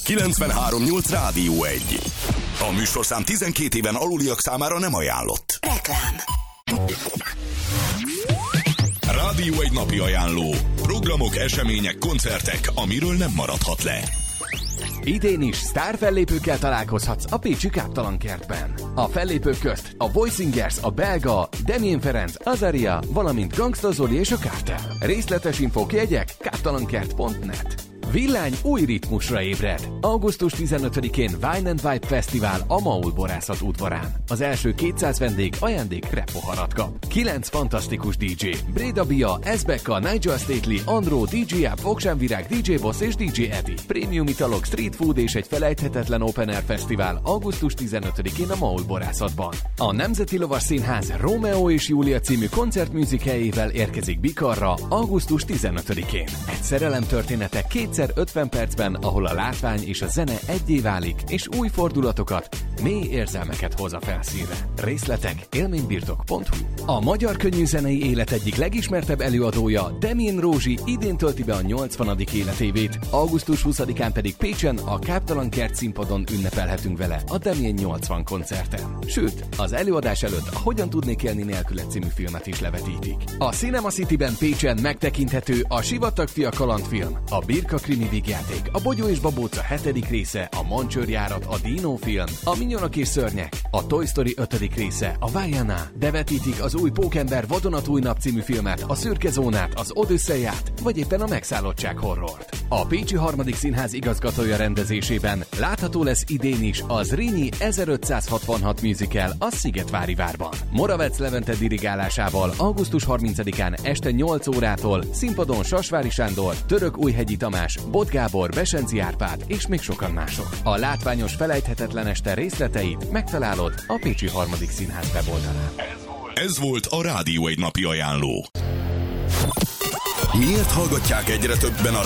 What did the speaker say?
93.8 Rádió 1. A műsorszám 12 éven aluliak számára nem ajánlott. Reklám. Rádió 1 napi ajánló. Programok, események, koncertek, amiről nem maradhat le. Idén is sztárfellépőkkel találkozhatsz a pécsi Káptalankertben. A fellépők közt a Voicingers, a belga, Damien Ferenc, Azaria, valamint Gangsta Zoli és a Cartel. Részletes infók, jegyek káptalankert.net. Villány új ritmusra ébred. Augusztus 15-én Wine and Vibe Fesztivál a Maul Borászat udvarán. Az első 200 vendég ajándék reppoharat kap. 9 fantasztikus DJ. Breda Bia, Ezbeka, Nigel Stately, Andró, DJ Up, Voksenvirág, DJ Boss és DJ Eddie. Prémium italok, street food és egy felejthetetlen open air fesztivál augusztus 15-én a Maul Borászatban. A Nemzeti Lovas Színház Rómeó és Júlia című koncertműzikeljével érkezik Bikarra augusztus 15-én. Egy szerelemtörténetek 50 percben, ahol a látvány és a zene egyé válik, és új fordulatokat, mély érzelmeket hoz a felszínre. Részletek élménybirtok.hu. A magyar könnyűzenei élet egyik legismertebb előadója, Demjén Rózsi idén tölti be a 80. életévét, augusztus 20-án pedig Pécsen a Káptalankert színpadon ünnepelhetünk vele a Demjén 80 koncerten. Sőt, az előadás előtt a Hogyan tudnék élni nélküle című filmet is levetítik. A Cinema Cityben Pécsen megtekinthető a Sivatagfia kalandfilm, a Birka krimi vígjáték, a Bogyó és Babóca 7. része, a Mancsőrjárat, a Dino film, a Minyonok és Szörnyek, a Toy Story 5. része, a Vaiana, de vetítik az új Pókember Vadonatúj nap című filmet, a Szürke zónát, az Odüsszeiát, vagy éppen a Megszállottság horrort. A Pécsi Harmadik Színház igazgatója rendezésében látható lesz idén is a Zrínyi 1566 musical a Szigetvári várban. Moravec Levente dirigálásával augusztus 30-án este 8 órától színpadon Sasvári Sándor, Törökújhegyi Tamás, Bot Gábor, Besenci Árpád és még sokan mások. A látványos felejthetetlen este részleteit megtalálod a Pécsi Harmadik Színház weboldalán. Ez volt a Rádió 1 napi ajánló. Miért hallgatják egyre többen a